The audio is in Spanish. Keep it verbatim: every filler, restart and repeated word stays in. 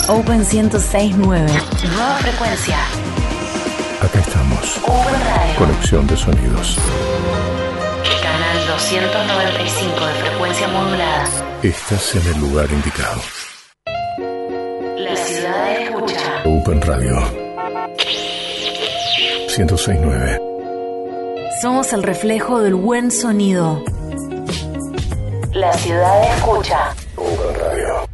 Open ciento seis punto nueve. Nueva frecuencia. Acá estamos. Open Radio. Conexión de sonidos. Canal doscientos noventa y cinco de frecuencia modulada. Estás en el lugar indicado. La ciudad escucha. Open Radio. ciento seis punto nueve. Somos el reflejo del buen sonido. La ciudad escucha. Open Radio.